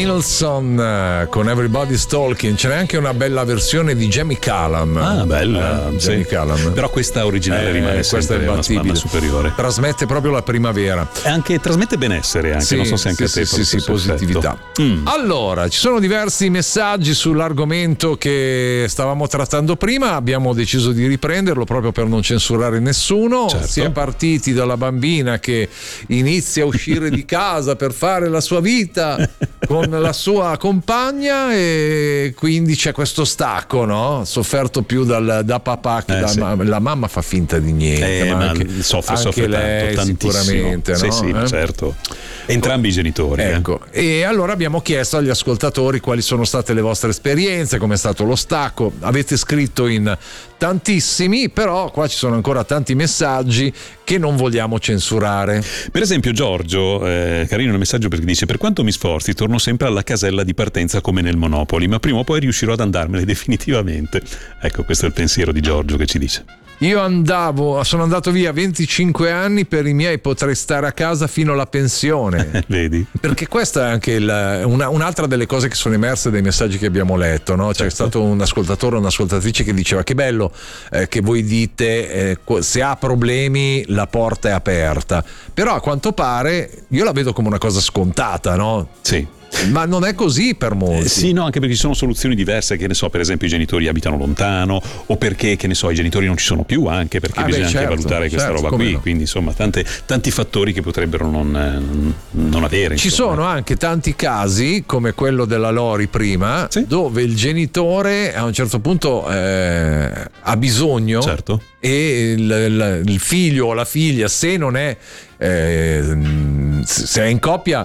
Nilsson con Everybody's Talking. Ce n'è anche una bella versione di Jamie Cullum. Ah, bella, Jamie Cullum. Però questa originale rimane sempre una superiore. Trasmette proprio la primavera. E anche trasmette benessere, anche. Non so se anche a te. Sì, positività. Allora, ci sono diversi messaggi sull'argomento che stavamo trattando prima. Abbiamo deciso di riprenderlo proprio per non censurare nessuno. Certo. Si è partiti dalla bambina che inizia a uscire di casa per fare la sua vita con la sua compagna, e quindi c'è questo stacco, no? Sofferto più da papà che la mamma fa finta di niente, ma anche, soffre lei tantissimo. Sicuramente, no? Sì, certo. Entrambi i genitori. Ecco. E allora abbiamo chiesto agli ascoltatori quali sono state le vostre esperienze, come è stato lo stacco. Avete scritto in tantissimi, però qua ci sono ancora tanti messaggi che non vogliamo censurare. Per esempio Giorgio, carino il messaggio, perché dice: per quanto mi sforzi torno sempre alla casella di partenza come nel Monopoly, ma prima o poi riuscirò ad andarmene definitivamente. Ecco, questo è il pensiero di Giorgio che ci dice. Io sono andato via 25 anni, per i miei potrei stare a casa fino alla pensione. Vedi? Perché questa è anche un'altra delle cose che sono emerse dai messaggi che abbiamo letto, no? C'è stato un ascoltatore o un'ascoltatrice che diceva: che bello che voi dite se ha problemi la porta è aperta, però a quanto pare io la vedo come una cosa scontata, no? Sì. Ma non è così per molti. Sì, no, anche perché ci sono soluzioni diverse, che ne so, per esempio i genitori abitano lontano, o perché, che ne so, i genitori non ci sono più, anche perché bisogna anche valutare questa roba qui, no? Quindi insomma tanti fattori che potrebbero non avere. Ci sono anche tanti casi, come quello della Lori prima, dove il genitore a un certo punto ha bisogno, certo, e il figlio o la figlia, se non è se è in coppia,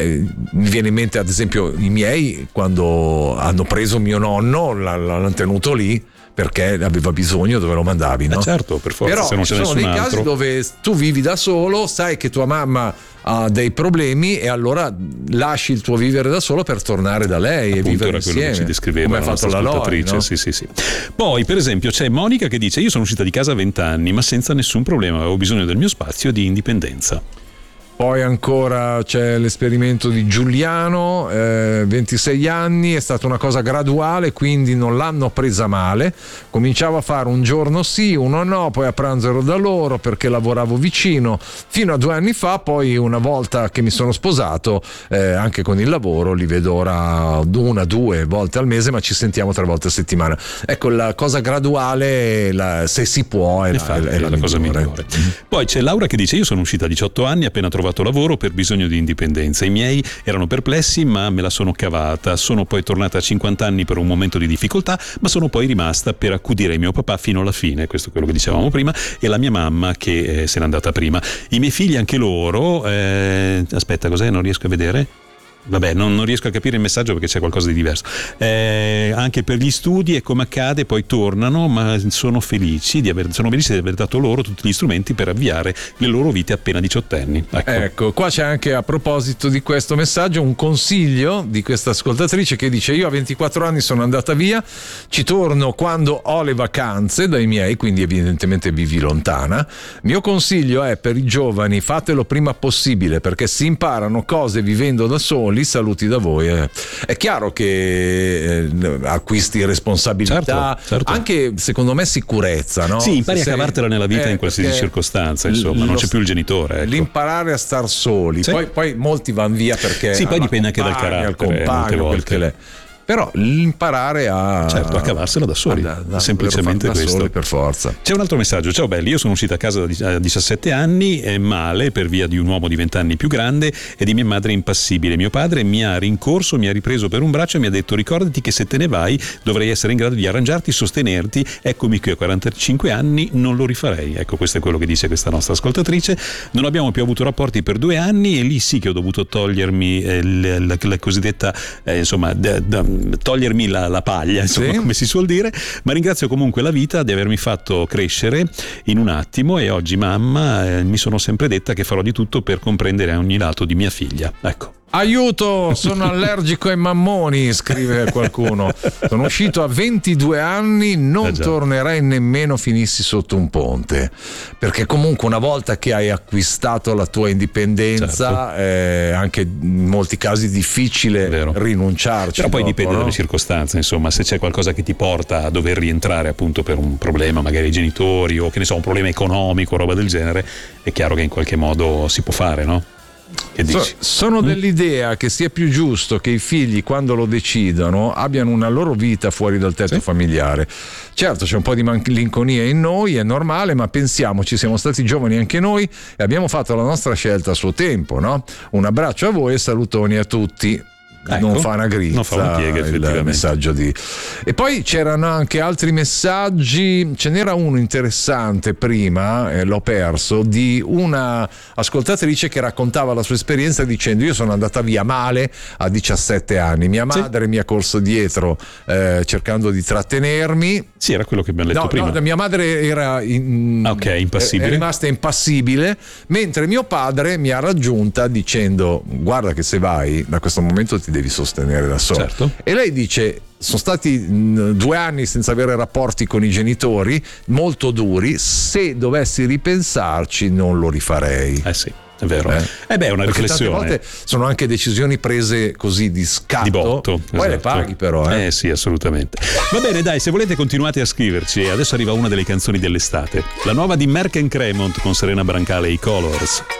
mi viene in mente ad esempio i miei, quando hanno preso mio nonno l'hanno tenuto lì perché aveva bisogno, dove lo mandavi, no? Certo, per forza. Però se non c'è ci sono dei altro. casi dove tu vivi da solo, sai che tua mamma ha dei problemi e allora lasci il tuo vivere da solo per tornare da lei. Appunto, e vivere era quello insieme, che ci descriveva come ha la fatto la Lori, no? Sì. Poi per esempio c'è Monica che dice: io sono uscita di casa a 20 anni ma senza nessun problema, avevo bisogno del mio spazio e di indipendenza. Poi ancora c'è l'esperimento di Giuliano, 26 anni, è stata una cosa graduale, quindi non l'hanno presa male. Cominciavo a fare un giorno sì, uno no, poi a pranzo ero da loro perché lavoravo vicino, fino a 2 anni fa. Poi una volta che mi sono sposato, anche con il lavoro, li vedo ora 1-2 volte al mese, ma ci sentiamo 3 volte a settimana. Ecco, la cosa graduale, se si può, è la cosa migliore. Poi c'è Laura che dice: io sono uscita a 18 anni, appena trovato lavoro per bisogno di indipendenza. I miei erano perplessi ma me la sono cavata. Sono poi tornata a 50 anni per un momento di difficoltà, ma sono poi rimasta per accudire mio papà fino alla fine. Questo è quello che dicevamo prima. E la mia mamma che se n'è andata prima. I miei figli anche loro, aspetta, cos'è? Non riesco a vedere. Vabbè, non riesco a capire il messaggio perché c'è qualcosa di diverso. Anche per gli studi, e come accade, poi tornano, ma sono felici di aver dato loro tutti gli strumenti per avviare le loro vite appena diciottenni. Ecco, qua c'è anche, a proposito di questo messaggio, un consiglio di questa ascoltatrice che dice: io a 24 anni sono andata via, ci torno quando ho le vacanze dai miei, quindi evidentemente vivi lontana. Mio consiglio è: per i giovani, fatelo prima possibile, perché si imparano cose vivendo da soli. Saluti da voi. È chiaro che acquisti responsabilità, certo. Anche secondo me sicurezza, no? Sì, impari a cavartela nella vita in qualsiasi circostanza, insomma, non c'è più il genitore, ecco. L'imparare a star soli, sì. Poi molti vanno via perché poi dipende anche dal carattere, al compagno, perché però l'imparare a cavarsela da soli, semplicemente questo, soli per forza. C'è un altro messaggio: ciao belli, io sono uscita a casa a 17 anni male per via di un uomo di 20 anni più grande e di mia madre impassibile. Mio padre mi ha rincorso, mi ha ripreso per un braccio e mi ha detto: ricordati che se te ne vai dovrai essere in grado di arrangiarti, sostenerti. Eccomi qui a 45 anni, non lo rifarei. Ecco, questo è quello che dice questa nostra ascoltatrice. Non abbiamo più avuto rapporti per 2 anni e lì sì che ho dovuto togliermi la cosiddetta togliermi la paglia, insomma, come si suol dire, ma ringrazio comunque la vita di avermi fatto crescere in un attimo, e oggi mamma mi sono sempre detta che farò di tutto per comprendere ogni lato di mia figlia. Ecco. Aiuto, sono allergico ai mammoni, scrive qualcuno. Sono uscito a 22 anni, non tornerei nemmeno finissi sotto un ponte, perché comunque una volta che hai acquistato la tua indipendenza, è anche in molti casi difficile rinunciarci. Però poi dopo, dipende dalle circostanze, insomma, se c'è qualcosa che ti porta a dover rientrare appunto per un problema, magari ai genitori o che ne so, un problema economico, roba del genere, è chiaro che in qualche modo si può fare, no? Che dici? Sono dell'idea che sia più giusto che i figli, quando lo decidono, abbiano una loro vita fuori dal tetto familiare. Certo, c'è un po' di malinconia in noi, è normale, ma pensiamoci, siamo stati giovani anche noi e abbiamo fatto la nostra scelta a suo tempo, no? Un abbraccio a voi e salutoni a tutti. Ecco, non fa una grizza, non fa una piega, il messaggio di. E poi c'erano anche altri messaggi, ce n'era uno interessante prima, l'ho perso, di una ascoltatrice che raccontava la sua esperienza dicendo: io sono andata via male a 17 anni, mia madre mi ha corso dietro cercando di trattenermi. Sì, era quello che abbiamo detto prima. No, mia madre era impassibile. È rimasta impassibile, mentre mio padre mi ha raggiunta dicendo: guarda che se vai da questo momento ti devi sostenere da sola. Certo. E lei dice: sono stati 2 anni senza avere rapporti con i genitori, molto duri, se dovessi ripensarci non lo rifarei. Sì. È vero, è una riflessione. Tante volte sono anche decisioni prese così di scatto, di botto, poi le paghi però. Sì, assolutamente. Va bene, dai, se volete continuate a scriverci. Adesso arriva una delle canzoni dell'estate, la nuova di Merck & Cremont con Serena Brancale e i Colors.